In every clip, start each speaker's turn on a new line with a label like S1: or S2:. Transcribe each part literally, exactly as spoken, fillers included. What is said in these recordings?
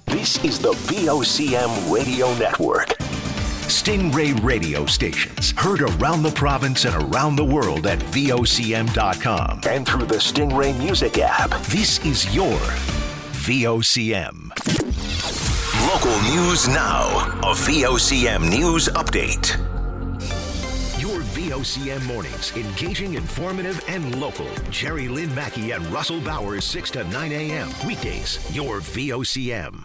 S1: This is the V O C M Radio Network. Stingray radio stations heard around the province and around the world at V O C M dot com and through the Stingray Music app. This is your V O C M. Local news now. A V O C M News Update. Your V O C M mornings, engaging, informative, and local. Jerry Lynn Mackey and Russell Bowers, six to nine a.m. Weekdays, your V O C M.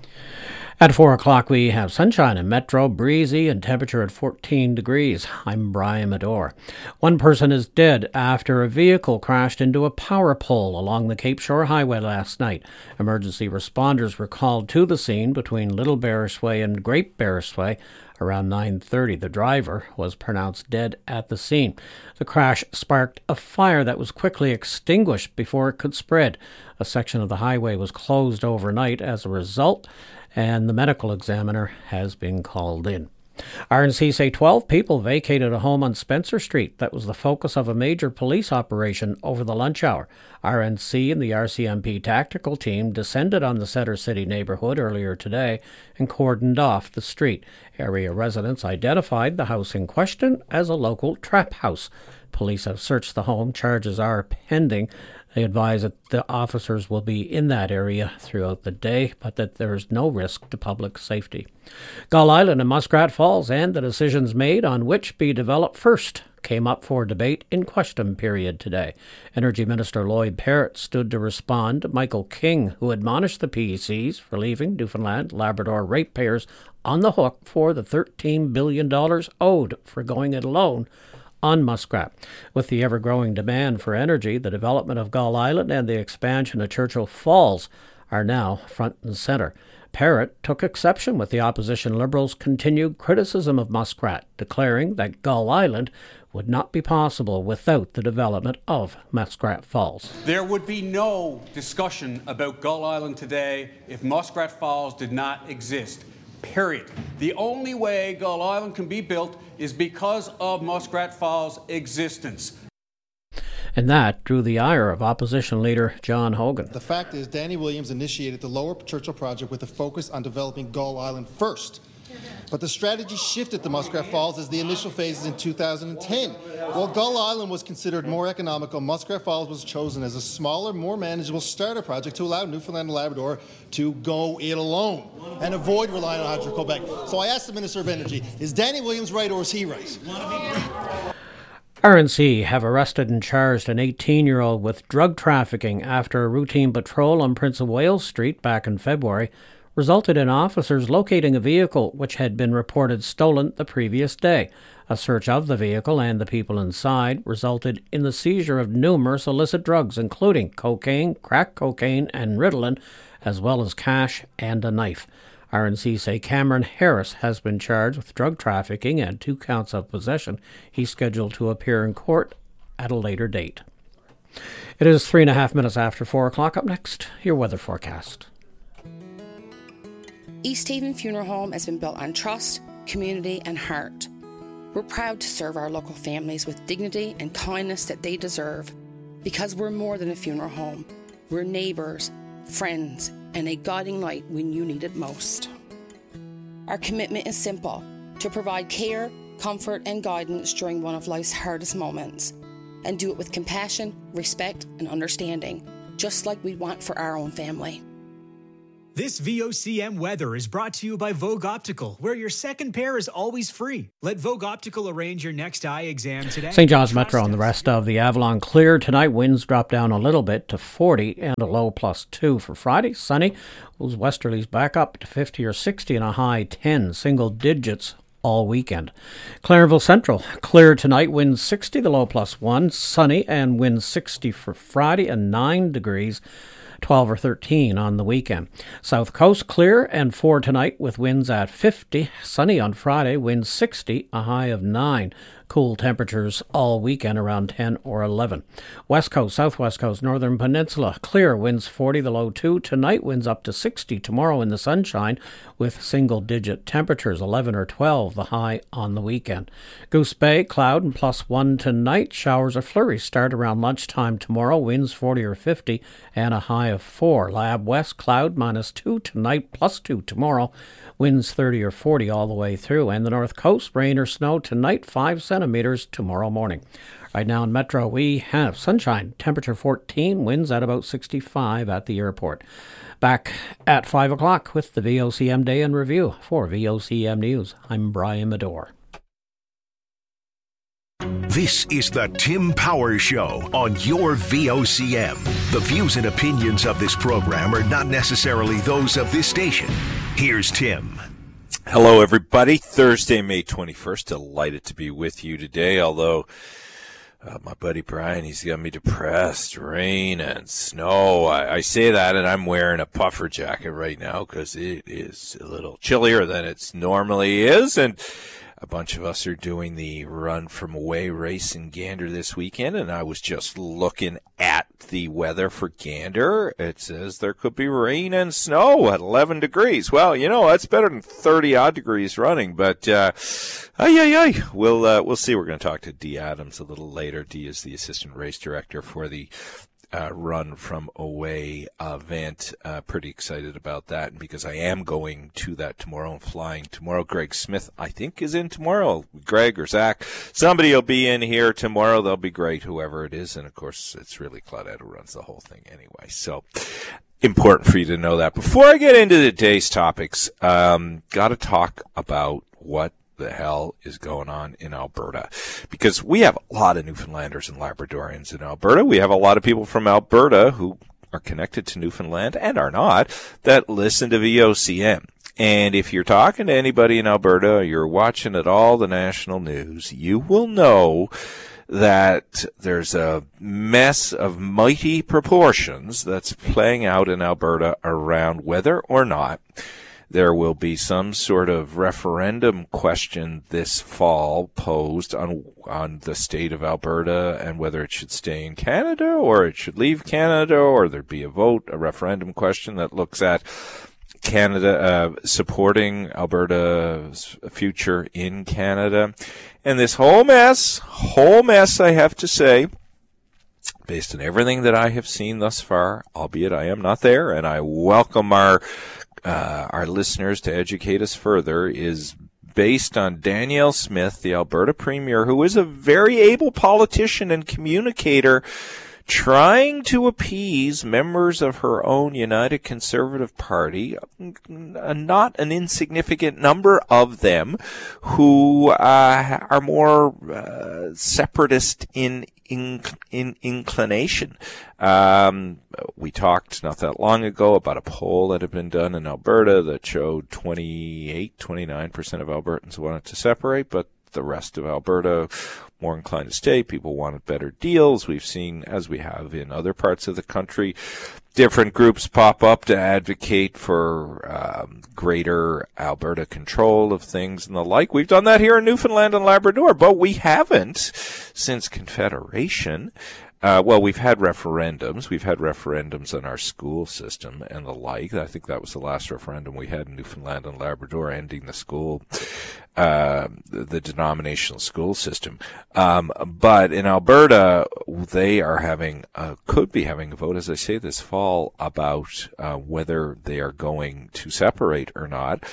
S2: At four o'clock, we have sunshine in Metro, breezy, and temperature at fourteen degrees. I'm Brian Medore. One person is dead after a vehicle crashed into a power pole along the Cape Shore Highway last night. Emergency responders were called to the scene between Little Bearsway and Great Bearsway around nine thirty. The driver was pronounced dead at the scene. The crash sparked a fire that was quickly extinguished before it could spread. A section of the highway was closed overnight as a result, and the medical examiner has been called in. R N C say twelve people vacated a home on Spencer Street that was the focus of a major police operation over the lunch hour. R N C and the R C M P tactical team descended on the Center City neighborhood earlier today and cordoned off the street. Area residents identified the house in question as a local trap house. Police have searched the home. Charges are pending. They advise that the officers will be in that area throughout the day, but that there is no risk to public safety. Gull Island and Muskrat Falls and the decisions made on which be developed first came up for debate in question period today. Energy Minister Lloyd Parrott stood to respond to Michael King, who admonished the P E Cs for leaving Newfoundland Labrador ratepayers on the hook for the thirteen billion dollars owed for going it alone on Muskrat. With the ever-growing demand for energy, the development of Gull Island and the expansion of Churchill Falls are now front and centre. Parrott took exception with the opposition Liberals' continued criticism of Muskrat, declaring that Gull Island would not be possible without the development of Muskrat Falls.
S3: There would be no discussion about Gull Island today if Muskrat Falls did not exist. Period. The only way Gull Island can be built is because of Muskrat Falls' existence.
S2: And that drew the ire of opposition leader John Hogan.
S4: The fact is, Danny Williams initiated the Lower Churchill project with a focus on developing Gull Island first. But the strategy shifted to Muskrat Falls as the initial phases in two thousand ten. While Gull Island was considered more economical, Muskrat Falls was chosen as a smaller, more manageable starter project to allow Newfoundland and Labrador to go it alone and avoid relying on Hydro-Quebec. So I asked the Minister of Energy, is Danny Williams right or is he right?
S2: R N C have arrested and charged an eighteen-year-old with drug trafficking after a routine patrol on Prince of Wales Street back in February resulted in officers locating a vehicle which had been reported stolen the previous day. A search of the vehicle and the people inside resulted in the seizure of numerous illicit drugs, including cocaine, crack cocaine, and Ritalin, as well as cash and a knife. R N C say Cameron Harris has been charged with drug trafficking and two counts of possession. He's scheduled to appear in court at a later date. It is three and a half minutes after four o'clock. Up next, your weather forecast.
S5: East Haven Funeral Home has been built on trust, community, and heart. We're proud to serve our local families with dignity and kindness that they deserve, because we're more than a funeral home. We're neighbours, friends, and a guiding light when you need it most. Our commitment is simple: to provide care, comfort, and guidance during one of life's hardest moments, and do it with compassion, respect, and understanding, just like we want for our own family.
S6: This V O C M weather is brought to you by Vogue Optical, where your second pair is always free. Let Vogue Optical arrange your next eye exam today.
S2: Saint John's Metro and the rest of the Avalon clear tonight. Winds drop down a little bit to forty and a low plus two for Friday. Sunny. Those westerlies back up to fifty or sixty and a high ten, single digits all weekend. Clarenville Central clear tonight. Winds sixty, the low plus one. Sunny and winds sixty for Friday and nine degrees. twelve or thirteen on the weekend. South Coast clear and four tonight with winds at fifty. Sunny on Friday, winds sixty, a high of nine. Cool temperatures all weekend around ten or eleven. West Coast, Southwest Coast, Northern Peninsula, clear, winds forty, the low two. Tonight, winds up to sixty. Tomorrow in the sunshine with single-digit temperatures, eleven or twelve, the high on the weekend. Goose Bay, cloud and plus one tonight. Showers or flurries start around lunchtime tomorrow, winds forty or fifty, and a high of four. Lab West, cloud, minus two tonight, plus two tomorrow. Winds thirty or forty all the way through. And the North Coast, rain or snow tonight, five centimeters tomorrow morning. Right now in Metro, we have sunshine, temperature fourteen, winds at about sixty-five at the airport. Back at five o'clock with the V O C M Day in Review. For V O C M News, I'm Brian Medore.
S1: This is the Tim Power Show on your V O C M. The views and opinions of this program are not necessarily those of this station. Here's Tim.
S7: Hello, everybody. Thursday, May twenty-first. Delighted to be with you today, although uh, my buddy Brian, he's got me depressed. Rain and snow. I, I say that, and I'm wearing a puffer jacket right now because it is a little chillier than it normally is, and a bunch of us are doing the Run From Away race in Gander this weekend, and I was just looking at the weather for Gander. It says there could be rain and snow at eleven degrees. Well, you know, that's better than thirty-odd degrees running, but uh, ay, ay, ay. We'll, uh, we'll see. We're going to talk to Dee Adams a little later. Dee is the assistant race director for the Uh, Run From Away event. Uh, pretty excited about that because I am going to that tomorrow and flying tomorrow. Greg Smith, I think, is in tomorrow. Greg or Zach, somebody will be in here tomorrow. They'll be great, whoever it is. And, of course, it's really Claudette who runs the whole thing anyway. So important for you to know that. Before I get into today's topics, um, got to talk about what the hell is going on in Alberta, because we have a lot of Newfoundlanders and Labradorians in Alberta. We have a lot of people from Alberta who are connected to Newfoundland and are not that listen to V O C M. And if you're talking to anybody in Alberta, or you're watching at all the national news, you will know that there's a mess of mighty proportions that's playing out in Alberta around whether or not there will be some sort of referendum question this fall posed on on the state of Alberta and whether it should stay in Canada or it should leave Canada, or there'd be a vote, a referendum question that looks at Canada uh, supporting Alberta's future in Canada. And this whole mess, whole mess, I have to say, based on everything that I have seen thus far, albeit I am not there, and I welcome our Uh, our listeners to educate us further, is based on Danielle Smith, the Alberta Premier, who is a very able politician and communicator, trying to appease members of her own United Conservative Party, not an insignificant number of them, who uh, are more uh, separatist in In, in inclination. Um, we talked not that long ago about a poll that had been done in Alberta that showed twenty-eight, twenty-nine percent of Albertans wanted to separate, but the rest of Alberta more inclined to stay. People wanted better deals. We've seen, as we have in other parts of the country, different groups pop up to advocate for um, greater Alberta control of things and the like. We've done that here in Newfoundland and Labrador, but we haven't since Confederation. Uh, well, we've had referendums. We've had referendums on our school system and the like. I think that was the last referendum we had in Newfoundland and Labrador, ending the school, uh, the, the denominational school system. Um, but in Alberta, they are having, uh, could be having a vote, as I say, this fall about uh, whether they are going to separate or not.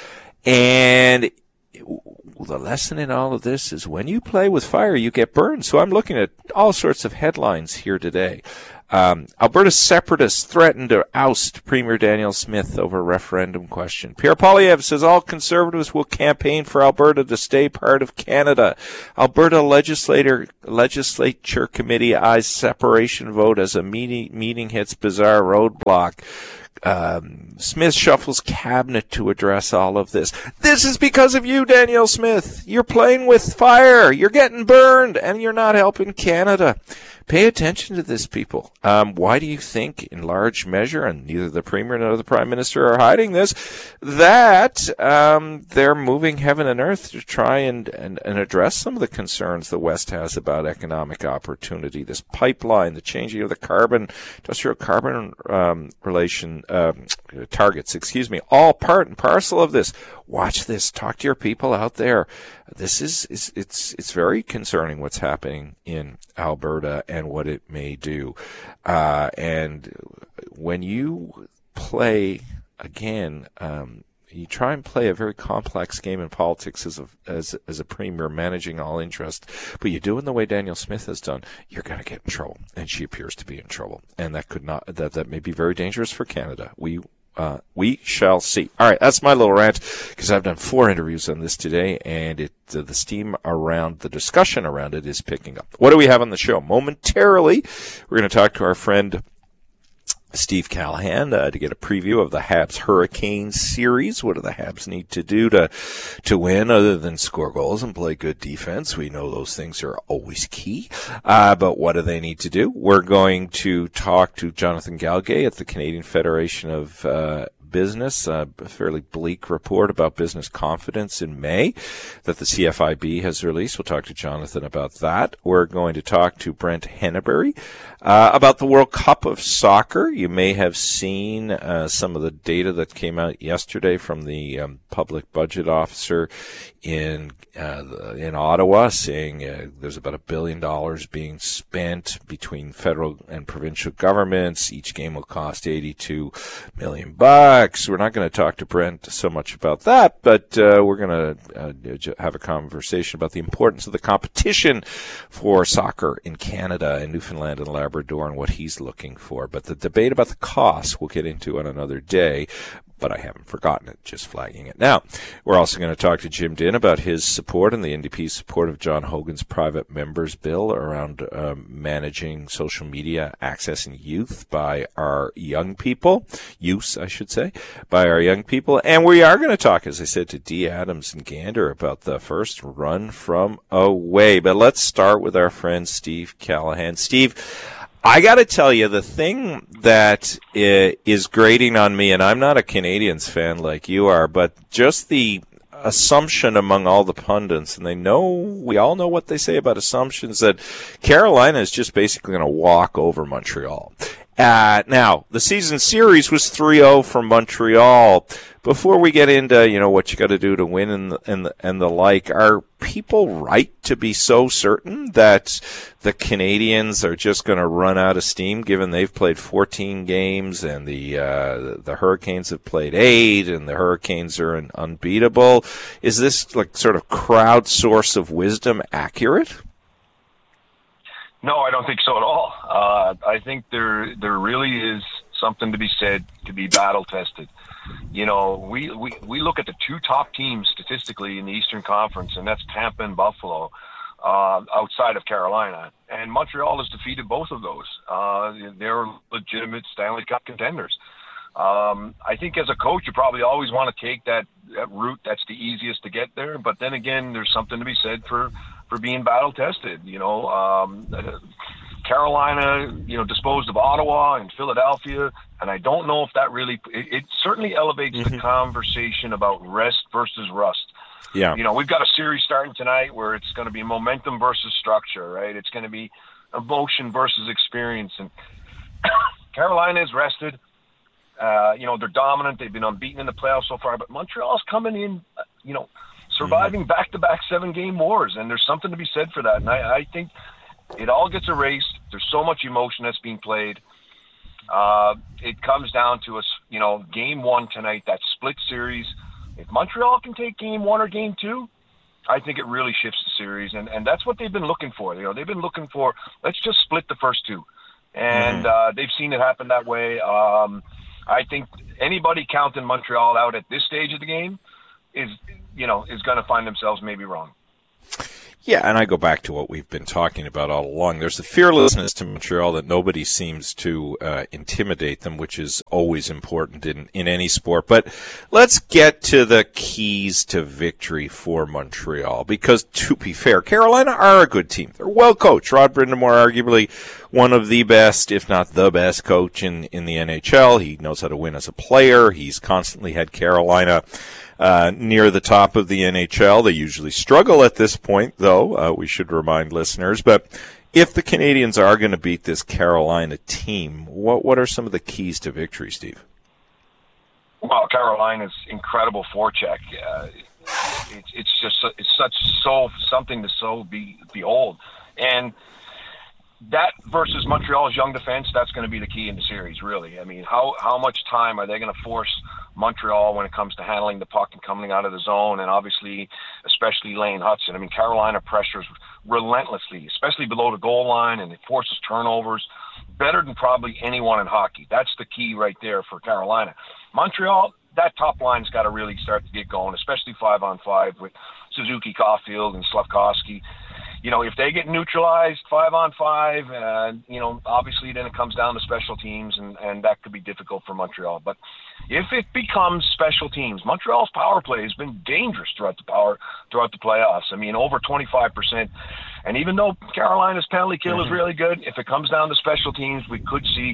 S7: And the lesson in all of this is when you play with fire, you get burned. So I'm looking at all sorts of headlines here today. Um, Alberta separatists threaten to oust Premier Danielle Smith over referendum question. Pierre Poilievre says all Conservatives will campaign for Alberta to stay part of Canada. Alberta legislator legislature committee eyes separation vote as a meeting, meeting hits bizarre roadblock. Um, Smith shuffles cabinet to address all of this. This is because of you, Danielle Smith. You're playing with fire. You're getting burned, and you're not helping Canada. Pay attention to this, people. Um, why do you think, in large measure, and neither the Premier nor the Prime Minister are hiding this, that um, they're moving heaven and earth to try and, and, and address some of the concerns the West has about economic opportunity? This pipeline, the changing of the carbon, industrial carbon um, relation um, targets, excuse me, all part and parcel of this. Watch this. Talk to your people out there. This is, is it's it's very concerning what's happening in Alberta and what it may do. Uh, and when you play, again, um, you try and play a very complex game in politics as a, as, as a premier managing all interest, but you do it in the way Danielle Smith has done, you're going to get in trouble. And she appears to be in trouble. And that could not, that, that may be very dangerous for Canada. We Uh, we shall see. All right, that's my little rant, because I've done four interviews on this today, and it uh, the steam around, the discussion around it is picking up. What do we have on the show? Momentarily, we're going to talk to our friend Steve Callahan uh, to get a preview of the Habs Hurricanes series. What do the Habs need to do to to win other than score goals and play good defense? We know those things are always key. Uh, but what do they need to do? We're going to talk to Jonathan Galgay at the Canadian Federation of uh, Business, uh, a fairly bleak report about business confidence in May that the C F I B has released. We'll talk to Jonathan about that. We're going to talk to Brent Henneberry uh, about the World Cup of Soccer. You may have seen uh, some of the data that came out yesterday from the um, public budget officer in uh, in Ottawa, saying uh, there's about a billion dollars being spent between federal and provincial governments. Each game will cost eighty-two million bucks. We're not going to talk to Brent so much about that, but uh, we're going to uh, have a conversation about the importance of the competition for soccer in Canada and Newfoundland and Labrador and what he's looking for. But the debate about the costs we'll get into on another day. But I haven't forgotten it, just flagging it now. We're also going to talk to Jim Dinn about his support and the N D P's support of John Hogan's private members bill around um, managing social media access and youth by our young people, use, I should say, by our young people. And we are going to talk, as I said, to Dee Adams and Gander about the first run from away. But let's start with our friend Steve Callahan. Steve, I got to tell you, the thing that is grating on me, and I'm not a Canadians fan like you are, but just the assumption among all the pundits, and they know, we all know what they say about assumptions, that Carolina is just basically going to walk over Montreal. Uh, now, the season series was three oh for Montreal. Before we get into, you know, what you got to do to win and the, and the, and the like, are people right to be so certain that the Canadians are just going to run out of steam, given they've played fourteen games and the uh, the Hurricanes have played eight, and the Hurricanes are an unbeatable? Is this like sort of crowd source of wisdom accurate?
S8: No, I don't think so at all. Uh, I think there there really is something to be said to be battle tested. You know, we, we, we look at the two top teams statistically in the Eastern Conference, and that's Tampa and Buffalo, uh, outside of Carolina. And Montreal has defeated both of those. Uh, they're legitimate Stanley Cup contenders. Um, I think as a coach, you probably always want to take that, that route that's the easiest to get there. But then again, there's something to be said for, for being battle tested. You know, um, uh, Carolina, you know, disposed of Ottawa and Philadelphia, and I don't know if that really it, it certainly elevates mm-hmm. the conversation about rest versus rust.
S7: Yeah,
S8: you know, we've got a series starting tonight where it's going to be momentum versus structure, right? It's going to be emotion versus experience, and Carolina is rested. Uh, you know, they're dominant. They've been unbeaten in the playoffs so far, but Montreal's coming in, you know, surviving mm-hmm. back-to-back seven-game wars, and there's something to be said for that. And I, I think it all gets erased. There's so much emotion that's being played. Uh, it comes down to us, you know, game one tonight, that split series. If Montreal can take game one or game two, I think it really shifts the series. And, and that's what they've been looking for. You know, they've been looking for, let's just split the first two. And mm-hmm. uh, they've seen it happen that way. Um, I think anybody counting Montreal out at this stage of the game is, you know, is going to find themselves maybe wrong.
S7: Yeah, and I go back to what we've been talking about all along. There's a fearlessness to Montreal that nobody seems to uh, intimidate them, which is always important in, in any sport. But let's get to the keys to victory for Montreal, because to be fair, Carolina are a good team. They're well coached. Rod Brind'Amour, arguably one of the best, if not the best coach in, in the N H L. He knows how to win as a player. He's constantly had Carolina Uh, near the top of the N H L. They usually struggle at this point, though, uh, we should remind listeners. But if the Canadians are going to beat this Carolina team, what what are some of the keys to victory, Steve?
S8: Well, Carolina's incredible forecheck. Uh, it's it's just it's such so something to so be behold, and that versus Montreal's young defense, that's going to be the key in the series, really. I mean, how how much time are they going to force Montreal when it comes to handling the puck and coming out of the zone, and obviously, especially Lane Hutson. I mean, Carolina pressures relentlessly, especially below the goal line, and it forces turnovers better than probably anyone in hockey. That's the key right there for Carolina. Montreal, that top line's got to really start to get going, especially five on five with Suzuki, Caulfield, and Slavkovsky. You know, if they get neutralized five on five, uh, you know, obviously then it comes down to special teams, and, and that could be difficult for Montreal. But if it becomes special teams, Montreal's power play has been dangerous throughout the power throughout the playoffs. I mean, over twenty-five percent. And even though Carolina's penalty kill mm-hmm. is really good, if it comes down to special teams, we could see,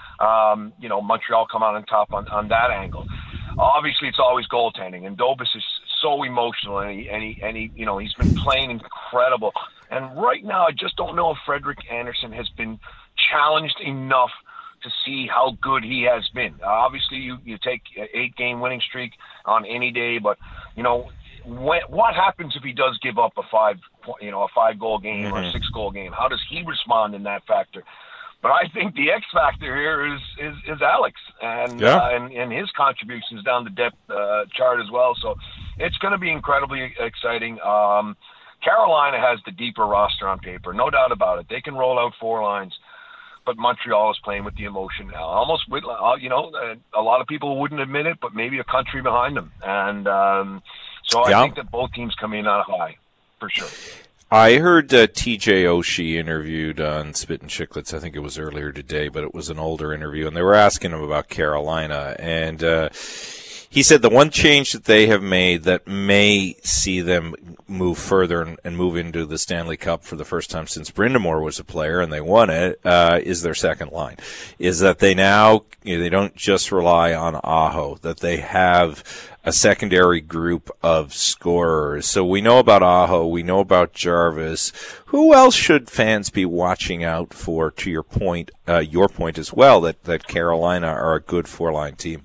S8: um, you know, Montreal come out on top on, on that angle. Obviously, it's always goaltending, and Dobis is so emotional, and he, and he, and he, you know, he's been playing incredible. And right now, I just don't know if Frederik Andersen has been challenged enough to see how good he has been. Uh, obviously, you, you take an eight-game winning streak on any day, but you know, when, what happens if he does give up a five, you know, a five-goal game mm-hmm. or a six-goal game? How does he respond in that factor? But I think the X factor here is is, is Alex, and, yeah. uh, and and his contributions down the depth uh, chart as well. So it's going to be incredibly exciting. Um, Carolina has the deeper roster on paper, no doubt about it. They can roll out four lines, but Montreal is playing with the emotion now, almost with uh, you know a lot of people wouldn't admit it, but maybe a country behind them. And um, so yeah. I think that both teams come in on a high for sure.
S7: I heard uh, T J Oshie interviewed on Spit and Chicklets. I think it was earlier today, but it was an older interview, and they were asking him about Carolina. And uh, he said the one change that they have made that may see them move further and, and move into the Stanley Cup for the first time since Brind'Amour was a player and they won it uh, is their second line. Is that they now, you know, they don't just rely on Aho, that they have a secondary group of scorers. So we know about Aho, we know about Jarvis. Who else should fans be watching out for, to your point, uh, your point as well, that, that Carolina are a good four-line team?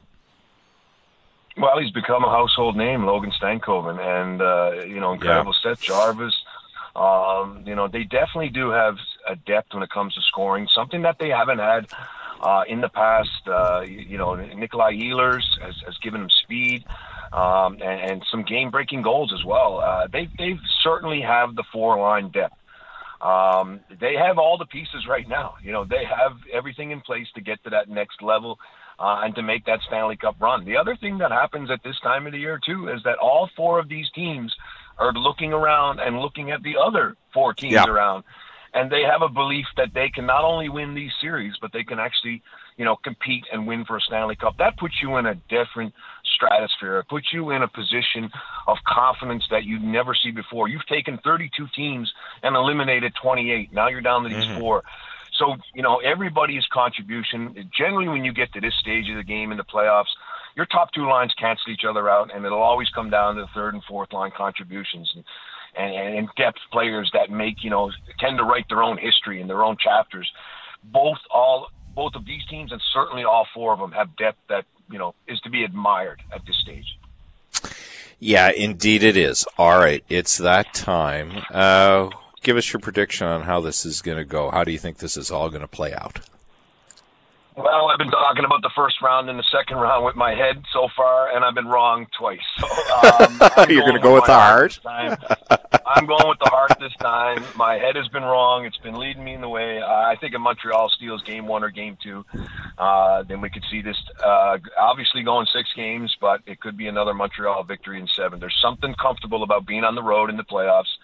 S8: Well, he's become a household name, Logan Stankoven, and, uh, you know, incredible yeah. set, Jarvis. Um, you know, they definitely do have a depth when it comes to scoring, something that they haven't had Uh, in the past. Uh, you, you know, Nikolai Ehlers has, has given them speed um, and, and some game-breaking goals as well. Uh, they they certainly have the four-line depth. Um, they have all the pieces right now. You know, they have everything in place to get to that next level uh, and to make that Stanley Cup run. The other thing that happens at this time of the year, too, is that all four of these teams are looking around and looking at the other four teams yeah. around. And they have a belief that they can not only win these series, but they can actually, you know, compete and win for a Stanley Cup. That puts you in a different stratosphere. It puts you in a position of confidence that you never see before. You've taken thirty-two teams and eliminated twenty-eight. Now you're down to these mm-hmm. four. So, you know, everybody's contribution, generally when you get to this stage of the game in the playoffs, your top two lines cancel each other out, and it'll always come down to the third and fourth line contributions. And, And, and depth players that make, you know, tend to write their own history and their own chapters. Both all both of these teams, and certainly all four of them, have depth that, you know, is to be admired at this stage.
S7: Yeah, indeed it is. All right, it's that time. Uh, give us your prediction on how this is going to go. How do you think this is all going to play out?
S8: Well, I've been talking about the first round and the second round with my head so far, and I've been wrong twice. So, um,
S7: You're going to go with the heart?
S8: I'm going with the heart this time. My head has been wrong. It's been leading me in the way. Uh, I think if Montreal steals game one or game two, uh, then we could see this uh, obviously going six games, but it could be another Montreal victory in seven. There's something comfortable about being on the road in the playoffs.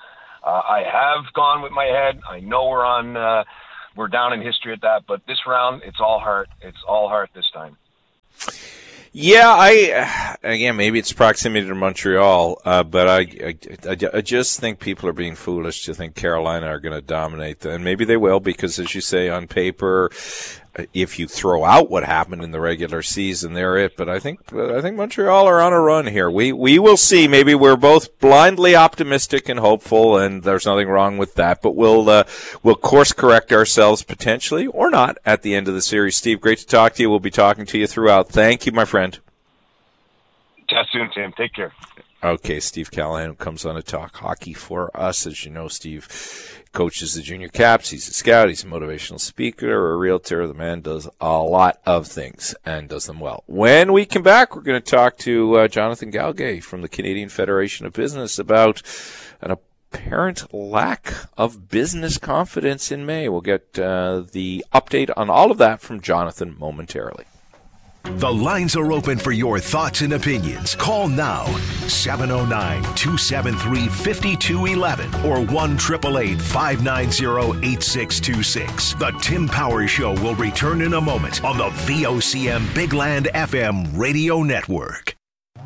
S8: Uh, I have gone with my head. I know we're on, uh, we're down in history at that, but this round, it's all heart. It's all heart this time.
S7: Yeah, I again maybe it's proximity to Montreal, uh, but I, I I just think people are being foolish to think Carolina are going to dominate, and maybe they will because, as you say, on paper, if you throw out what happened in the regular season, they're it. But I think I think Montreal are on a run here. We we will see. Maybe we're both blindly optimistic and hopeful, and there's nothing wrong with that. But we'll uh, we'll course correct ourselves potentially or not at the end of the series. Steve, great to talk to you. We'll be talking to you throughout. Thank you, my friend.
S8: Chat soon, Tim. Take care.
S7: Okay, Steve Callahan comes on to talk hockey for us. As you know, Steve coaches the junior caps. He's a scout. He's a motivational speaker, a realtor. The man does a lot of things and does them well. When we come back, we're going to talk to uh, Jonathan Galgay from the Canadian Federation of Business about an apparent lack of business confidence in May. We'll get uh, the update on all of that from Jonathan momentarily.
S1: The lines are open for your thoughts and opinions. Call now, seven oh nine, two seven three, five two one one or one eight eight eight, five nine zero, eight six two six. The Tim Powers Show will return in a moment on the V O C M Big Land F M radio network.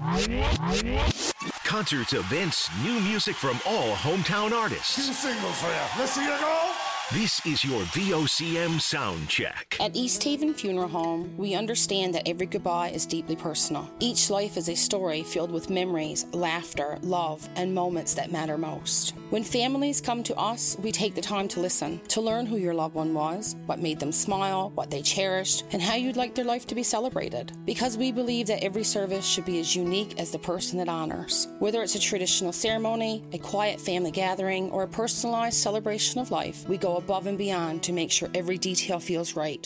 S1: Concerts, events, new music from all hometown artists.
S9: Two singles for you. Let's see you go.
S1: This is your V O C M Sound Check.
S5: At East Haven Funeral Home, we understand that every goodbye is deeply personal. Each life is a story filled with memories, laughter, love, and moments that matter most. When families come to us, we take the time to listen, to learn who your loved one was, what made them smile, what they cherished, and how you'd like their life to be celebrated. Because we believe that every service should be as unique as the person it honors. Whether it's a traditional ceremony, a quiet family gathering, or a personalized celebration of life, we go above and beyond to make sure every detail feels right.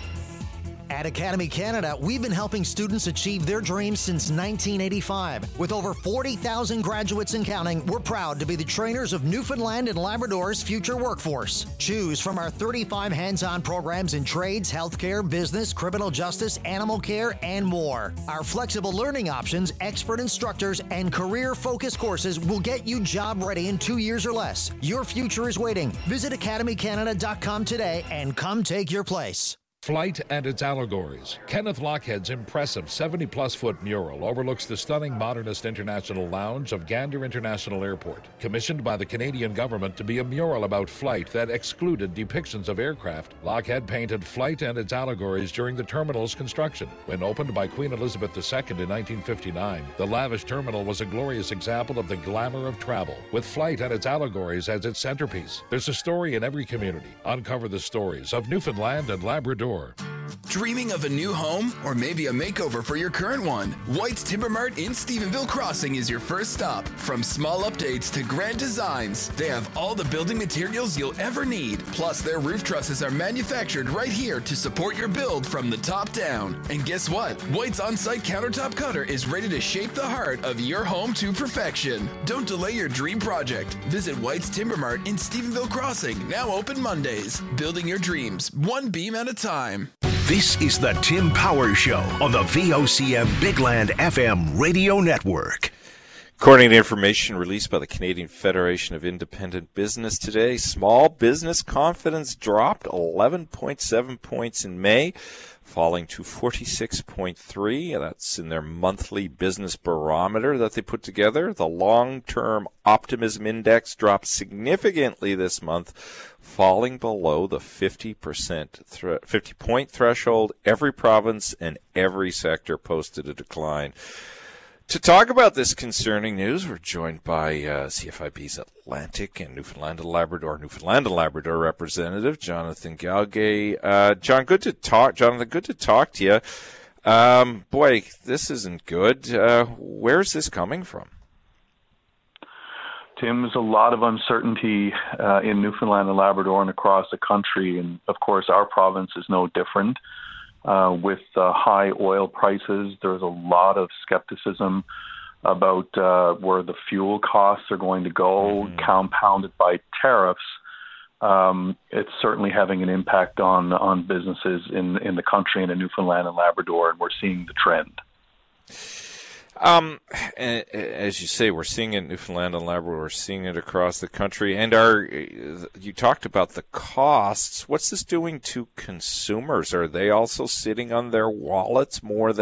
S10: At Academy Canada, we've been helping students achieve their dreams since nineteen eighty-five. With over forty thousand graduates and counting, we're proud to be the trainers of Newfoundland and Labrador's future workforce. Choose from our thirty-five hands-on programs in trades, healthcare, business, criminal justice, animal care, and more. Our flexible learning options, expert instructors, and career-focused courses will get you job-ready in two years or less. Your future is waiting. Visit academy canada dot com today and come take your place.
S11: Flight and its allegories. Kenneth Lochhead's impressive seventy-plus foot mural overlooks the stunning modernist international lounge of Gander International Airport. Commissioned by the Canadian government to be a mural about flight that excluded depictions of aircraft, Lochhead painted flight and its allegories during the terminal's construction. When opened by Queen Elizabeth the Second in nineteen fifty-nine, the lavish terminal was a glorious example of the glamour of travel, with flight and its allegories as its centerpiece. There's a story in every community. Uncover the stories of Newfoundland and Labrador.
S12: Dreaming of a new home or maybe a makeover for your current one? White's Timber Mart in Stephenville Crossing is your first stop. From small updates to grand designs, they have all the building materials you'll ever need. Plus, their roof trusses are manufactured right here to support your build from the top down. And guess what? White's on-site countertop cutter is ready to shape the heart of your home to perfection. Don't delay your dream project. Visit White's Timber Mart in Stephenville Crossing, now open Mondays. Building your dreams, one beam at a time.
S1: This is the Tim Powers Show on the V O C M Big Land F M radio network.
S7: According to information released by the Canadian Federation of Independent Business today, small business confidence dropped eleven point seven points in May, falling to forty-six point three. That's in their monthly business barometer that they put together. The long-term optimism index dropped significantly this month, falling below the fifty percent thre- fifty point threshold. Every province and every sector posted a decline. To talk about this concerning news, we're joined by uh, C F I B's Atlantic and Newfoundland and Labrador, Newfoundland and Labrador representative, Jonathan Galgay. Uh, John, good to talk. Jonathan, good to talk to you. Um, boy, this isn't good. Uh, where's this coming from?
S13: Tim, there's a lot of uncertainty uh, in Newfoundland and Labrador and across the country, and of course our province is no different. Uh, with uh, high oil prices, there's a lot of skepticism about uh, where the fuel costs are going to go, mm-hmm. compounded by tariffs. Um, it's certainly having an impact on on businesses in in the country and in Newfoundland and Labrador, and we're seeing the trend.
S7: Um, as you say, we're seeing it in Newfoundland and Labrador. We're seeing it across the country. And are you talked about the costs? What's this doing to consumers? Are they also sitting on their wallets more than